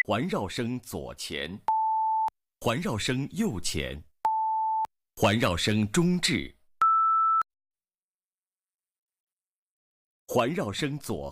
环绕声左前，环绕声右前，环绕声中置，环绕声左